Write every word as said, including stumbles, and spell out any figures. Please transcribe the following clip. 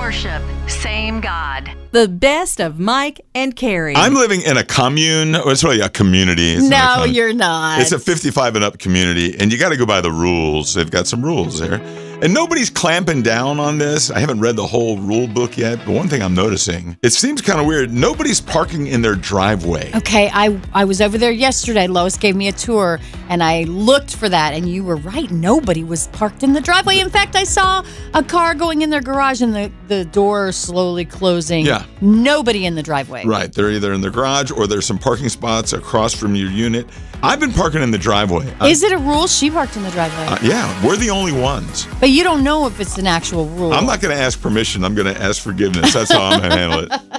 worship, same God. The best of Mike and Carrie. I'm living in a commune. Well, it's really a community. It's not a No, commune. you're not. It's a fifty-five and up community, and you got to go by the rules. They've got some rules there. And nobody's clamping down on this. I haven't read the whole rule book yet, but one thing I'm noticing, it seems kind of weird. Nobody's parking in their driveway. Okay, I, I was over there yesterday. Lois gave me a tour, and I looked for that, and you were right. Nobody was parked in the driveway. In fact, I saw a car going in their garage and the, the door slowly closing. Yeah. Nobody in the driveway. Right. They're either in the garage or there's some parking spots across from your unit. I've been parking in the driveway. Is it a rule? She parked in the driveway. Uh, yeah, we're the only ones. But you don't know if it's an actual rule. I'm not going to ask permission. I'm going to ask forgiveness. That's how I'm going to handle it.